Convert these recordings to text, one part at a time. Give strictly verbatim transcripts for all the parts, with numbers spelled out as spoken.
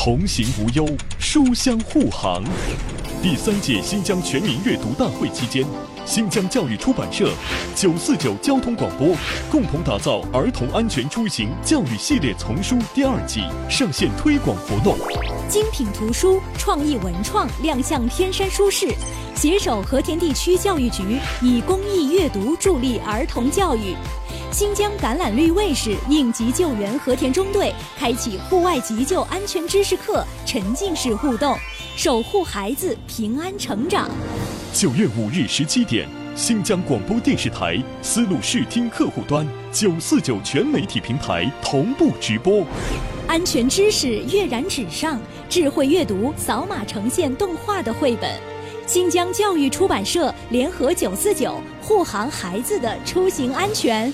同行无忧，书香护航。第三届新疆全民阅读大会期间，新疆教育出版社、九四九交通广播共同打造儿童安全出行教育系列丛书第二季上线推广活动。 精品图书、创意文创亮相天山书市，携手和田地区教育局，以公益阅读助力儿童教育。新疆橄榄绿卫士应急救援和田中队开启户外急救安全知识课，沉浸式互动，守护孩子平安成长。 九月五日十七点，新疆广播电视台丝路视听客户端九四九全媒体平台同步直播。 安全知识跃然纸上，智慧阅读扫码呈现动画的绘本。新疆教育出版社联合九四九护航孩子的出行安全。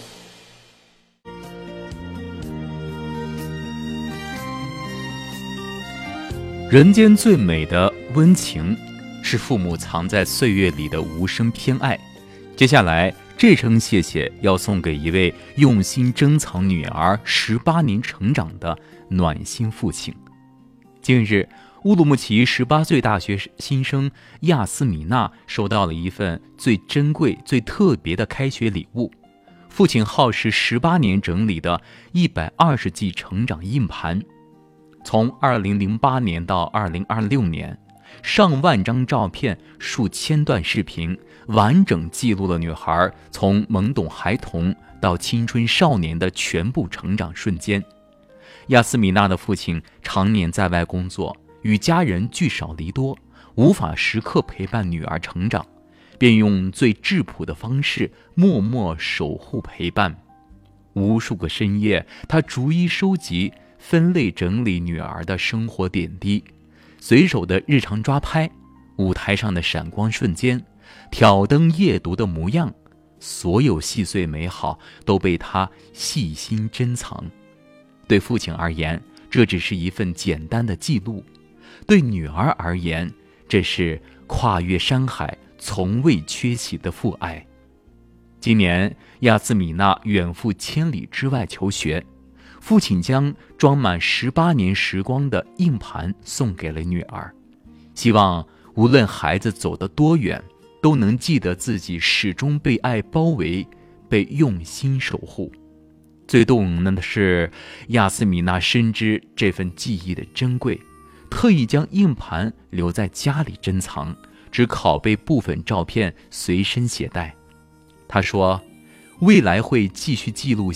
人间最美的温情，是父母藏在岁月里的无声偏爱。接下来这声谢谢要送给一位用心珍藏女儿十八年成长的暖心父亲。近日，乌鲁木齐十八岁大学新生亚斯米娜收到了一份最珍贵、最特别的开学礼物，父亲耗时十八年整理的一百二十 G 成长硬盘。从二零零八年到二零二六年，上万张照片、数千段视频，完整记录了女孩从懵懂孩童到青春少年的全部成长瞬间。亚斯米娜的父亲常年在外工作，与家人聚少离多，无法时刻陪伴女儿成长，便用最质朴的方式默默守护陪伴。无数个深夜，他逐一收集分类整理女儿的生活点滴，随手的日常抓拍，舞台上的闪光瞬间，挑灯夜读的模样，所有细碎美好都被他细心珍藏。对父亲而言，这只是一份简单的记录；对女儿而言，这是跨越山海从未缺席的父爱。今年，亚斯米娜远赴千里之外求学，父亲将装满十八年时光的硬盘送给了女儿，希望无论孩子走得多远，都能记得自己始终被爱包围，被用心守护。最动人的是，亚斯米娜深知这份记忆的珍贵，特意将硬盘留在家里珍藏，只拷贝部分照片随身携带。她说，未来会继续记录